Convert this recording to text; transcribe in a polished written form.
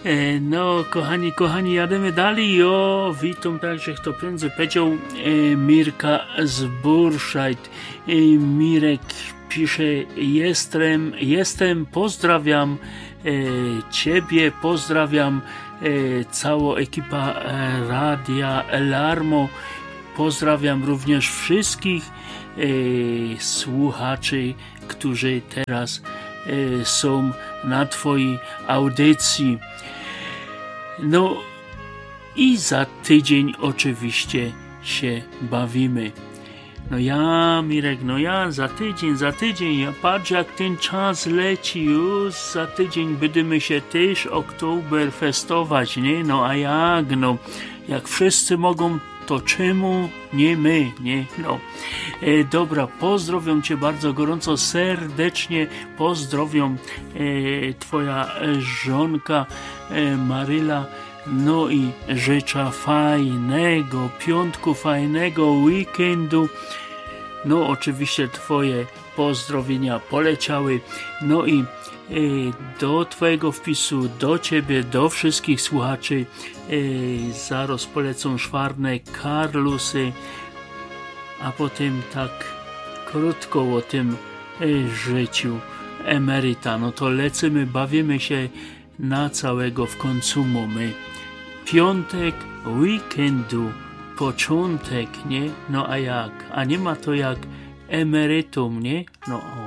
No, kochani, jademy dalej. Witam także, kto prędzej powiedział, Mirka z Burscheid. Mirek pisze, jestem, pozdrawiam Ciebie, pozdrawiam całą ekipę Radia Larmo, pozdrawiam również wszystkich słuchaczy, którzy teraz są na Twojej audycji. No i za tydzień oczywiście się bawimy. Mirek, za tydzień, ja patrz jak ten czas leci, już za tydzień będziemy się też Oktoberfestować, nie? No a jak wszyscy mogą, to czemu nie my, nie? Dobra, pozdrowiam Cię bardzo gorąco, serdecznie pozdrowiam Twoja żonka Maryla, no i życzę fajnego piątku, fajnego weekendu. No oczywiście Twoje pozdrowienia poleciały, no i do Twojego wpisu, do Ciebie, do wszystkich słuchaczy zaraz polecą szwarne Karlusy, a potem tak krótko o tym życiu emeryta. No to lecimy, bawimy się na całego w końcu mamy piątek weekendu, początek, nie? No a jak? A nie ma to jak emerytum, nie? No